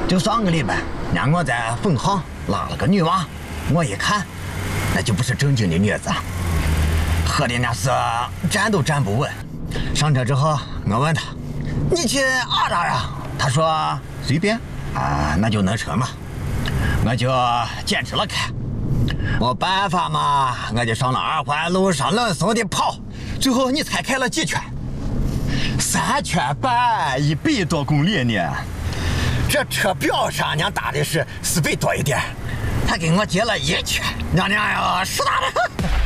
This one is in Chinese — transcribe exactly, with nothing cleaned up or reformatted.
就上个礼拜，让我在分行拉了个女娃，我一看，那就不是正经的女子，喝的那是站都站不稳。上车之后，我问她：“你去哪哪啊？”她说：“随便。”啊，那就能成嘛。我就坚持了开，没办法嘛，我就上了二环路上冷怂的跑。最后你猜开了几圈？三圈半，一百多公里呢。这车表上娘打的是四百多一点，他给我结了一圈，娘娘呀，实打的。